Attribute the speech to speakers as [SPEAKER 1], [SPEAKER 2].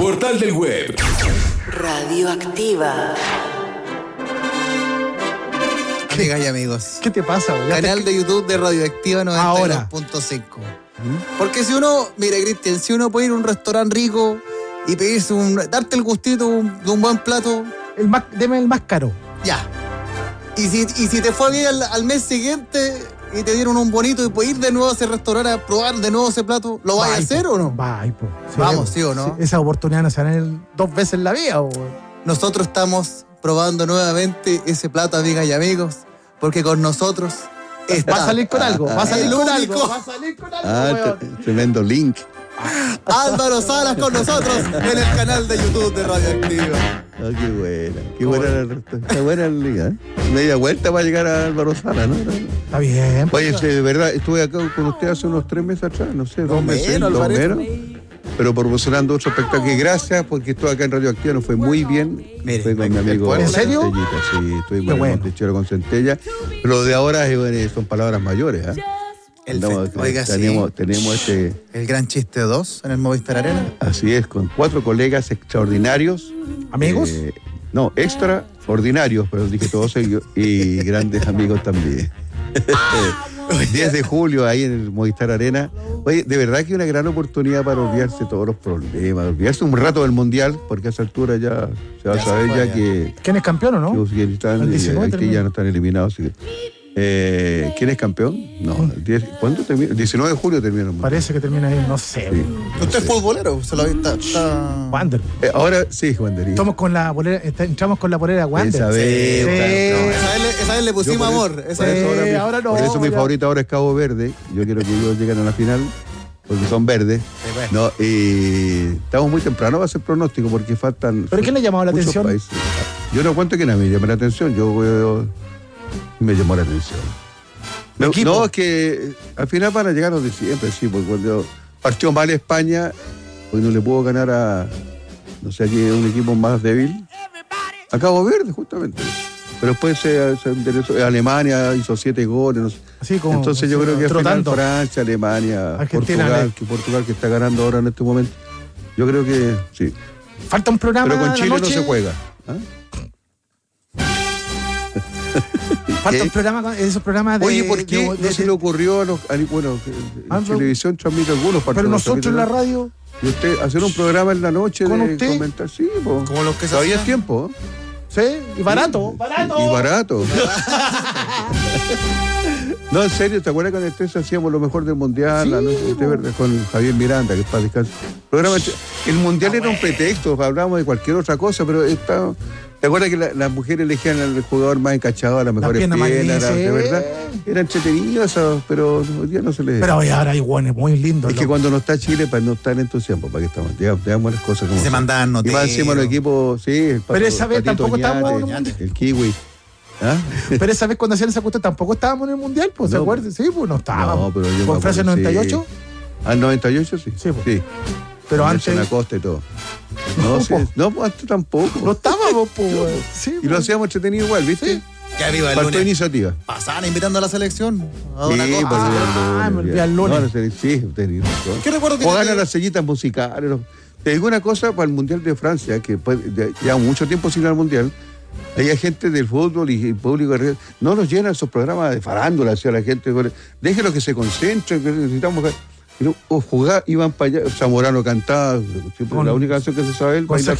[SPEAKER 1] portal del web.
[SPEAKER 2] Radioactiva.
[SPEAKER 3] Amigas y amigos,
[SPEAKER 4] ¿Qué te pasa?
[SPEAKER 3] canal de YouTube de Radioactiva 92.5. Porque si uno, mira, Cristian, si uno puede ir a un restaurante rico y pedirse darte el gustito de un buen plato,
[SPEAKER 4] Deme el más caro.
[SPEAKER 3] ya. Y si te fue bien al mes siguiente y te dieron un bonito y puedes ir de nuevo a ese restaurante a probar de nuevo ese plato, ¿lo vas a hacer o no?
[SPEAKER 4] Po.
[SPEAKER 3] Vamos, ¿sí o no?
[SPEAKER 4] Sí, esa oportunidad no se va a tener 2 veces en la vida, po.
[SPEAKER 3] Nosotros estamos probando nuevamente ese plato, amigas y amigos, porque con nosotros
[SPEAKER 4] Va a salir con algo, va a salir con algo.
[SPEAKER 3] único.
[SPEAKER 4] Va a salir con algo, weón.
[SPEAKER 5] Tremendo link.
[SPEAKER 3] Álvaro Salas con nosotros en el canal de YouTube de Radioactiva.
[SPEAKER 5] Ah, qué buena. Está buena la liga, ¿eh? Media vuelta para llegar a Álvaro Sala, ¿no?
[SPEAKER 4] Está bien.
[SPEAKER 5] Oye, de verdad, estuve acá con usted hace unos 3 meses atrás, no sé, 2 meses,
[SPEAKER 3] Alvarito.
[SPEAKER 5] pero promocionando otro espectáculo. Y gracias, porque estuve acá en Radioactiva, nos fue muy bien.
[SPEAKER 3] Mire,
[SPEAKER 5] fue con mi amigo.
[SPEAKER 4] ¿En serio?
[SPEAKER 5] Centellita, sí, estuvimos en
[SPEAKER 4] bueno.
[SPEAKER 5] Montechero con Centella. Pero lo de ahora son palabras mayores, ¿eh?
[SPEAKER 3] Oiga,
[SPEAKER 5] tenemos
[SPEAKER 3] el gran chiste 2 en el Movistar Arena.
[SPEAKER 5] así es, con 4 colegas extraordinarios.
[SPEAKER 4] ¿Amigos?
[SPEAKER 5] No, extraordinarios, pero dije todos ellos, y grandes amigos también. 10 de julio ahí en el Movistar Arena. Oye, de verdad que una gran oportunidad para olvidarse de todos los problemas, olvidarse un rato del Mundial, porque a esa altura ya se va a saber ya que
[SPEAKER 4] ¿Quién es campeón o no?
[SPEAKER 5] que están,
[SPEAKER 4] El 19
[SPEAKER 5] aquí ya no están eliminados. Así que, ¿quién es campeón? No, ¿cuándo termina? El 19 de julio termina el Mundial.
[SPEAKER 4] Parece que termina ahí, no sé.
[SPEAKER 5] Sí.
[SPEAKER 3] Usted es futbolero, se lo ha visto.
[SPEAKER 4] Wander.
[SPEAKER 5] Ahora sí, Wandería.
[SPEAKER 4] Entramos con la polera Wander.
[SPEAKER 5] Esa vez,
[SPEAKER 4] Sí.
[SPEAKER 3] Esa vez le pusimos
[SPEAKER 5] Yo por
[SPEAKER 3] amor.
[SPEAKER 5] eso- ahora
[SPEAKER 4] no,
[SPEAKER 5] Por eso mi
[SPEAKER 4] ya.
[SPEAKER 5] favorito ahora es Cabo Verde. Yo quiero que ellos lleguen a la final, porque son verdes.
[SPEAKER 3] bueno.
[SPEAKER 5] No, y estamos muy temprano para hacer pronóstico, porque faltan.
[SPEAKER 4] ¿Pero quién le ha llamado la
[SPEAKER 5] muchos
[SPEAKER 4] atención?
[SPEAKER 5] países. Yo no cuento que nada me llame la atención. Me llamó la atención. No, es que al final van a llegar los de siempre, sí, porque cuando partió mal España, hoy no le pudo ganar a, no sé, aquí un equipo más débil, a Cabo Verde, justamente. Pero después se interesó, Alemania hizo 7 goles, no sé.
[SPEAKER 4] Así como,
[SPEAKER 5] Entonces yo creo que al final
[SPEAKER 4] trotando.
[SPEAKER 5] Francia, Alemania,
[SPEAKER 4] Argentina,
[SPEAKER 5] Portugal que está ganando ahora en este momento. Yo creo que sí.
[SPEAKER 4] Falta un programa.
[SPEAKER 5] Pero con
[SPEAKER 4] a la
[SPEAKER 5] Chile no
[SPEAKER 4] noche.
[SPEAKER 5] se juega. ¿Ah?
[SPEAKER 4] Falta
[SPEAKER 5] ¿Qué?
[SPEAKER 4] un programa, esos programas de.
[SPEAKER 5] Oye, ¿por qué no se le ocurrió a los... Bueno,
[SPEAKER 4] Ah,
[SPEAKER 5] en televisión transmite algunos partidos.
[SPEAKER 4] Pero nosotros en la radio.
[SPEAKER 5] Y usted hacer un programa en la noche
[SPEAKER 4] ¿Con
[SPEAKER 5] de
[SPEAKER 4] usted?
[SPEAKER 5] comentar, sí, po.
[SPEAKER 3] Como los que se
[SPEAKER 5] Todavía es
[SPEAKER 3] hacían.
[SPEAKER 5] tiempo, ¿eh?
[SPEAKER 4] Sí, y barato.
[SPEAKER 5] Y barato. No, en serio, ¿te acuerdas cuando ustedes hacíamos lo mejor del Mundial?
[SPEAKER 4] Sí,
[SPEAKER 5] La noche, usted, ¿verdad? Con Javier Miranda, que es para descansar. El Mundial era un pretexto, hablábamos de cualquier otra cosa, pero ¿te acuerdas que las mujeres elegían al jugador más encachado, a las mejores
[SPEAKER 4] piernas más
[SPEAKER 5] piernas?
[SPEAKER 4] lisas,
[SPEAKER 5] De verdad, era entretenido eso, pero hoy día no se les...
[SPEAKER 4] Pero hoy ahora hay guanes muy lindos.
[SPEAKER 5] Es que cuando no está Chile, para no estar en entusiasmo, para que estamos, digamos las cosas como
[SPEAKER 3] Se
[SPEAKER 5] son.
[SPEAKER 3] mandaban
[SPEAKER 5] Y más
[SPEAKER 3] noteros.
[SPEAKER 5] encima los equipos, sí, el
[SPEAKER 4] Pero esa vez
[SPEAKER 5] Patito
[SPEAKER 4] tampoco estábamos en un
[SPEAKER 5] Oñate,
[SPEAKER 4] mundial.
[SPEAKER 5] el kiwi. ¿Ah?
[SPEAKER 4] Pero esa vez cuando hacían esa cuestión tampoco estábamos en el mundial, pues, ¿se
[SPEAKER 5] No,
[SPEAKER 4] acuerdan? Sí, pues no estábamos.
[SPEAKER 5] No, pero yo me
[SPEAKER 4] ¿Con Francia
[SPEAKER 5] acuerdo,
[SPEAKER 4] 98?
[SPEAKER 5] sí. ¿Al 98 sí?
[SPEAKER 4] Sí, pues.
[SPEAKER 5] Sí.
[SPEAKER 4] Pero
[SPEAKER 5] Con
[SPEAKER 4] antes.
[SPEAKER 5] Nelson Acosta y todo.
[SPEAKER 4] No,
[SPEAKER 5] No, sí.
[SPEAKER 4] po.
[SPEAKER 5] No, pues antes tampoco.
[SPEAKER 4] No estábamos, pues. Sí,
[SPEAKER 5] Y lo hacíamos entretenido igual, ¿viste?
[SPEAKER 4] Sí.
[SPEAKER 3] Ya viva el
[SPEAKER 5] Faltó
[SPEAKER 3] lunes.
[SPEAKER 5] iniciativa.
[SPEAKER 3] Pasaban invitando a la selección. A una
[SPEAKER 5] Sí,
[SPEAKER 3] cosa.
[SPEAKER 5] pues,
[SPEAKER 4] me olvidé el lunes.
[SPEAKER 5] No, sí, tenía razón.
[SPEAKER 3] ¿Qué recuerdo
[SPEAKER 5] O
[SPEAKER 3] tiene
[SPEAKER 5] ganan
[SPEAKER 3] de-
[SPEAKER 5] las sellitas musicales. ¿No? Te digo una cosa, para el Mundial de Francia, que ya mucho tiempo sin ir al Mundial, hay gente del fútbol y el público no nos llenan esos programas de farándula hacia la gente. Déjenlo que se concentren, que necesitamos... O jugar, iban para allá, Zamorano cantaba, siempre la única canción que se sabe él,
[SPEAKER 4] Con
[SPEAKER 5] bailar